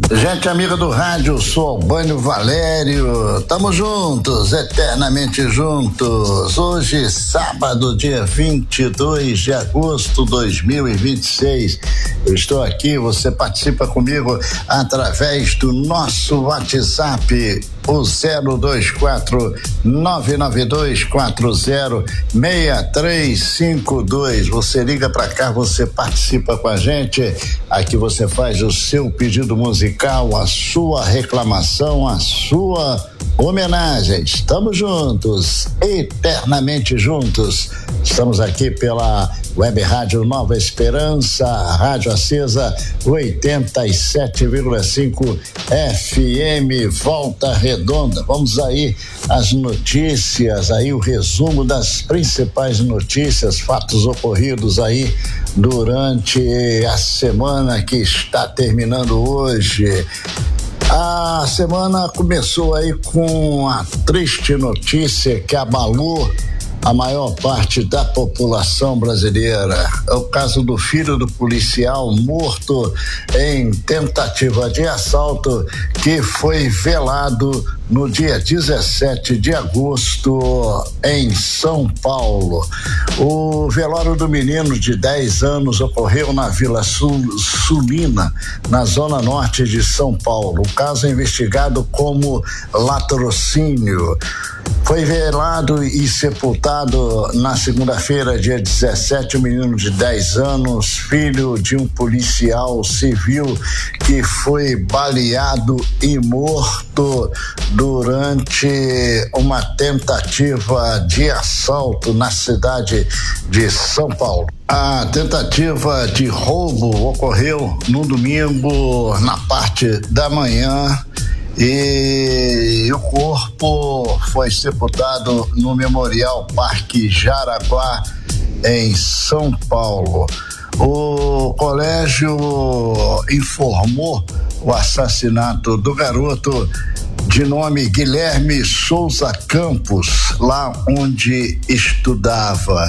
Gente amiga do rádio, sou Albânio Valério, tamo juntos, eternamente juntos. Hoje, sábado, dia 22 de agosto de 2026. Eu estou aqui, você participa comigo através do nosso WhatsApp, o 024-992406352. Você liga pra cá, você participa com a gente. Aqui você faz o seu pedido musical, a sua reclamação, a sua homenagem. Estamos juntos, eternamente juntos. Estamos aqui pela Web Rádio Nova Esperança, Rádio Acesa 87,5 FM, Volta Redonda. Vamos aí as notícias, aí o resumo das principais notícias, fatos ocorridos aí durante a semana que está terminando hoje. A semana começou aí com a triste notícia que abalou a maior parte da população brasileira. É o caso do filho do policial morto em tentativa de assalto que foi velado no dia 17 de agosto em São Paulo. O velório do menino de 10 anos ocorreu na Vila Sulina, na zona norte de São Paulo. O caso é investigado como latrocínio. Foi velado e sepultado na segunda-feira, dia 17, o menino de 10 anos, filho de um policial civil que foi baleado e morto durante uma tentativa de assalto na cidade de São Paulo. A tentativa de roubo ocorreu no domingo, na parte da manhã, e o corpo foi sepultado no Memorial Parque Jaraguá, em São Paulo. O colégio informou o assassinato do garoto de nome Guilherme Souza Campos, lá onde estudava.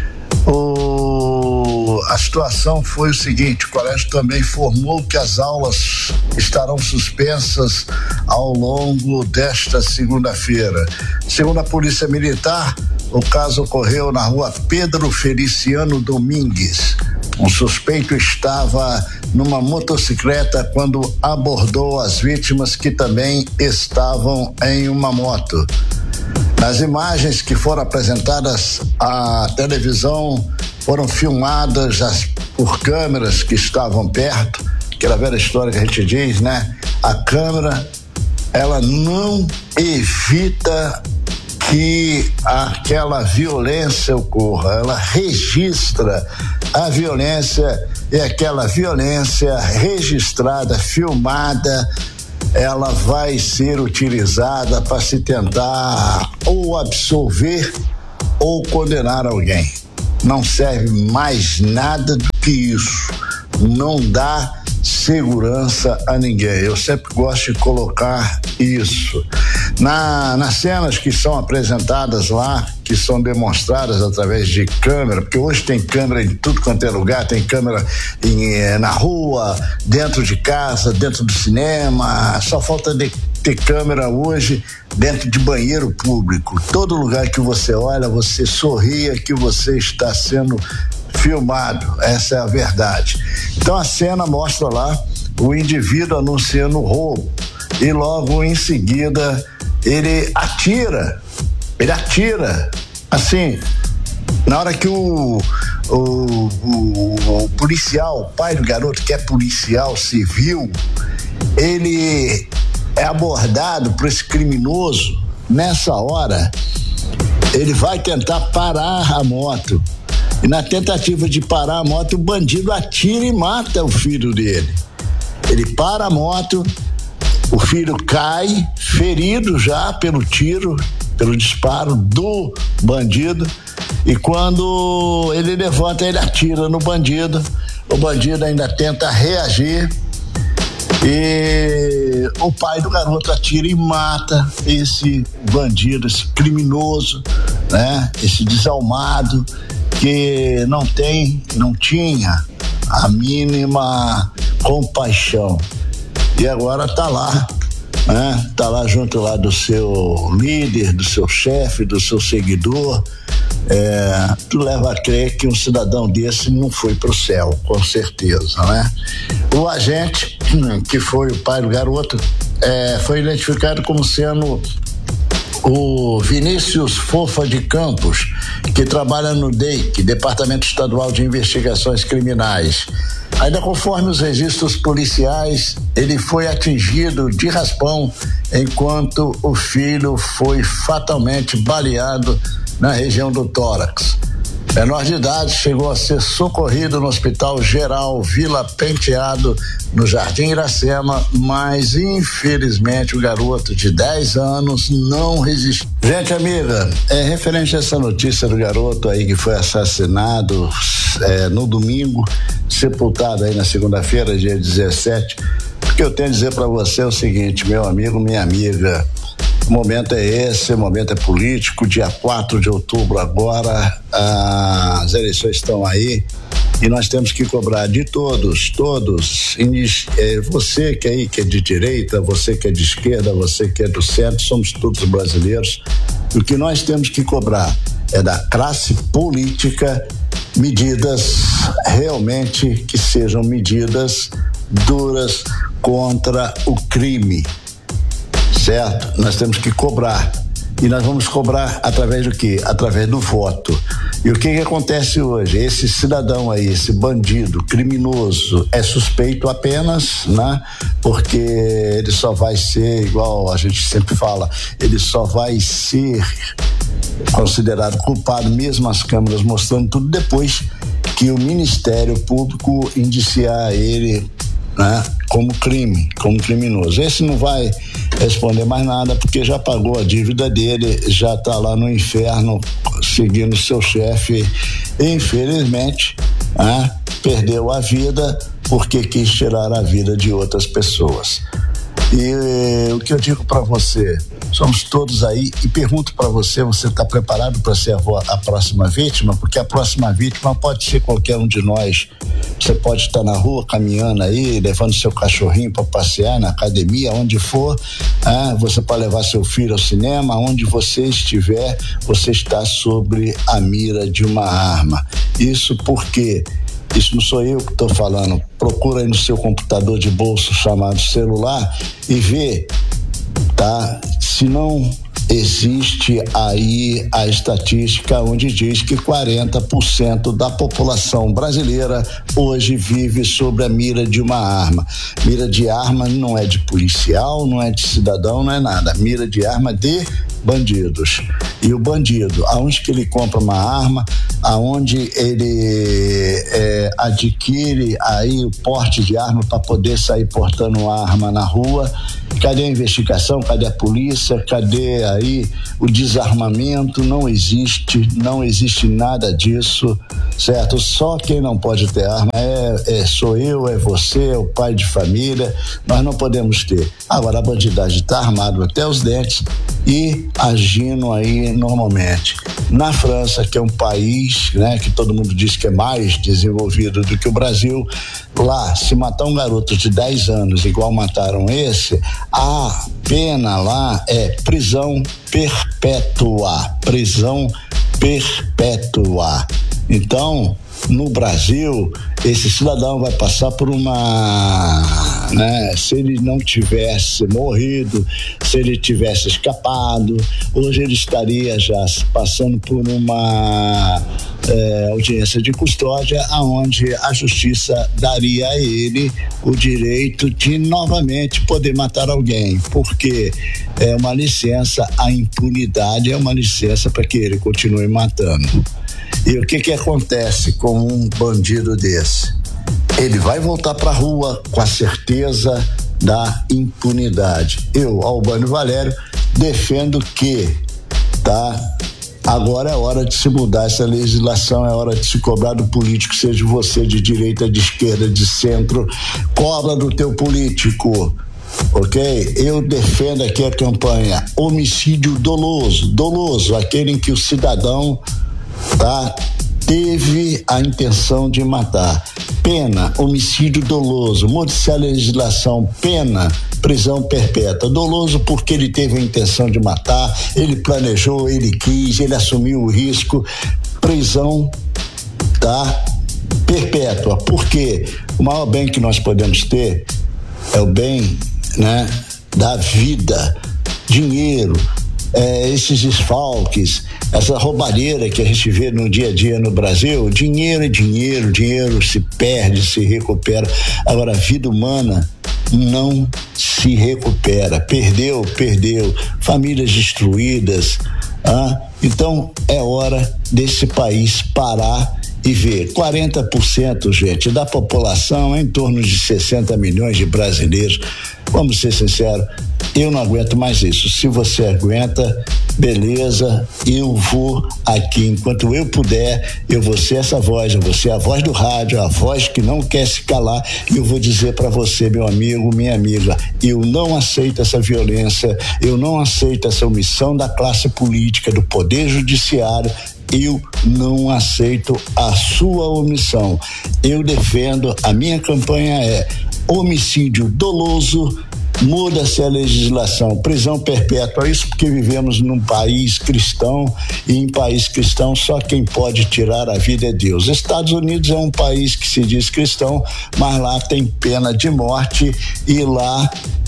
A situação foi o seguinte: o colégio também informou que as aulas estarão suspensas ao longo desta segunda-feira. Segundo a Polícia Militar, o caso ocorreu na rua Pedro Feliciano Domingues. Um suspeito estava numa motocicleta quando abordou as vítimas, que também estavam em uma moto. Nas imagens que foram apresentadas à televisão, foram filmadas por câmeras que estavam perto, aquela velha história que a gente diz, né? A câmera, ela não evita que aquela violência ocorra, ela registra a violência, e aquela violência registrada, filmada, ela vai ser utilizada para se tentar ou absolver ou condenar alguém. Não serve mais nada do que isso. Não dá segurança a ninguém. Eu sempre gosto de colocar isso. Nas cenas que são apresentadas lá, que são demonstradas através de câmera, porque hoje tem câmera em tudo quanto é lugar, tem câmera na rua, dentro de casa, dentro do cinema, só falta ter câmera hoje dentro de banheiro público. Todo lugar que você olha, você sorria que você está sendo filmado. Essa é a verdade. Então a cena mostra lá o indivíduo anunciando o roubo e logo em seguida ele atira assim. Na hora que o policial, o pai do garoto, que é policial civil, ele é abordado por esse criminoso. Nessa hora ele vai tentar parar a moto, e na tentativa de parar a moto, o bandido atira e mata o filho dele. Ele para a moto, o filho cai ferido já pelo tiro, pelo disparo do bandido, e quando ele levanta, ele atira no bandido. O bandido ainda tenta reagir e o pai do garoto atira e mata esse bandido, esse criminoso, né? Esse desalmado que não tinha a mínima compaixão. e agora está lá, né? Está lá junto lá do seu líder, do seu chefe, do seu seguidor. Tu leva a crer que um cidadão desse não foi para o céu, com certeza, né? O agente, que foi o pai do garoto, foi identificado como sendo o Vinícius Fofa de Campos, que trabalha no DEIC, Departamento Estadual de Investigações Criminais. Ainda conforme os registros policiais, ele foi atingido de raspão enquanto o filho foi fatalmente baleado na região do tórax. Menor de idade chegou a ser socorrido no Hospital Geral Vila Penteado, no Jardim Iracema, mas infelizmente o garoto de 10 anos não resistiu. Gente amiga, referente a essa notícia do garoto aí que foi assassinado no domingo, sepultado aí na segunda-feira, dia 17, o que eu tenho a dizer para você é o seguinte, meu amigo, minha amiga, o momento é esse, o momento é político, dia 4 de outubro agora, as eleições estão aí e nós temos que cobrar de todos, você que é de direita, você que é de esquerda, você que é do centro, somos todos brasileiros. O que nós temos que cobrar é da classe política medidas realmente que sejam medidas duras contra o crime. Certo? Nós temos que cobrar. E nós vamos cobrar através do quê? Através do voto. E o que acontece hoje? Esse cidadão aí, esse bandido criminoso é suspeito apenas, né? Porque ele só vai ser, igual a gente sempre fala, ele só vai ser considerado culpado, mesmo as câmeras mostrando tudo, depois que o Ministério Público indiciar ele, né, como criminoso. Esse não vai responder mais nada porque já pagou a dívida dele, já está lá no inferno seguindo seu chefe, infelizmente, né, perdeu a vida porque quis tirar a vida de outras pessoas. E o que eu digo para você, somos todos aí, e pergunto para você está preparado para ser a próxima vítima? Porque a próxima vítima pode ser qualquer um de nós. Você pode estar na rua caminhando aí, levando seu cachorrinho para passear, na academia, onde for, você pode levar seu filho ao cinema, onde você estiver, você está sobre a mira de uma arma. Isso porque isso não sou eu que estou falando. Procura aí no seu computador de bolso chamado celular e vê, tá? Se não existe aí a estatística onde diz que 40% da população brasileira hoje vive sob a mira de uma arma. Mira de arma não é de policial, não é de cidadão, não é nada. Mira de arma de bandidos. E o bandido, aonde que ele compra uma arma, aonde ele adquire aí o porte de arma para poder sair portando uma arma na rua? Cadê a investigação? Cadê a polícia? Cadê aí o desarmamento? Não existe nada disso, certo? Só quem não pode ter arma sou eu, é você, é o pai de família. Nós não podemos ter. Agora a bandidagem está armado até os dentes e agindo aí normalmente. Na França, que é um país, né, que todo mundo diz que é mais desenvolvido do que o Brasil, lá, se matar um garoto de 10 anos igual mataram esse, a pena lá é prisão perpétua. Então, no Brasil, esse cidadão vai passar por uma, né, se ele não tivesse morrido, se ele tivesse escapado, hoje ele estaria já passando por uma audiência de custódia, aonde a justiça daria a ele o direito de novamente poder matar alguém, porque é uma licença, a impunidade é uma licença para que ele continue matando. E o que acontece com um bandido desse? Ele vai voltar para a rua com a certeza da impunidade. Eu, Albânio Valério, defendo que, tá? Agora é hora de se mudar essa legislação, é hora de se cobrar do político, seja você de direita, de esquerda, de centro, cobra do teu político. Ok? Eu defendo aqui a campanha homicídio doloso, aquele em que o cidadão, tá, teve a intenção de matar. Pena, homicídio doloso. Muda-se a legislação, pena, prisão perpétua. Doloso porque ele teve a intenção de matar, ele planejou, ele quis, ele assumiu o risco. Prisão, tá? Perpétua. Porque o maior bem que nós podemos ter é o bem, né, da vida. Dinheiro, esses desfalques, essa roubalheira que a gente vê no dia a dia no Brasil. Dinheiro é dinheiro, dinheiro se perde, se recupera. Agora, a vida humana não se recupera. Perdeu. Famílias destruídas. Então, é hora desse país parar e ver. 40%, gente, da população, em torno de 60 milhões de brasileiros. Vamos ser sinceros, eu não aguento mais isso. Se você aguenta, beleza, eu vou aqui, enquanto eu puder, eu vou ser essa voz, eu vou ser a voz do rádio, a voz que não quer se calar, e eu vou dizer para você, meu amigo, minha amiga, eu não aceito essa violência, eu não aceito essa omissão da classe política, do poder judiciário. Eu não aceito a sua omissão. Eu defendo, a minha campanha é homicídio doloso, muda-se a legislação, prisão perpétua. Isso porque vivemos num país cristão, e em país cristão só quem pode tirar a vida é Deus. Estados Unidos é um país que se diz cristão, mas lá tem pena de morte, e lá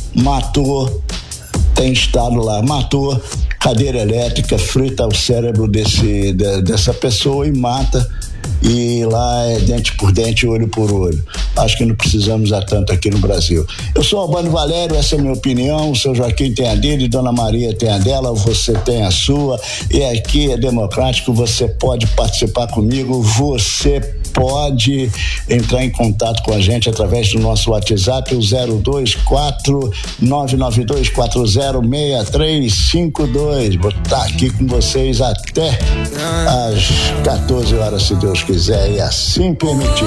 tem estado lá, matou, cadeira elétrica, frita o cérebro dessa pessoa e mata, e lá é dente por dente, olho por olho. Acho que não precisamos a tanto aqui no Brasil. Eu sou Albano Valério, essa é a minha opinião, o seu Joaquim tem a dele, Dona Maria tem a dela, você tem a sua, e aqui é democrático, você pode participar comigo, você pode entrar em contato com a gente através do nosso WhatsApp, o 024-992406352. Vou estar aqui com vocês até às 14 horas, se Deus quiser, e assim permitir.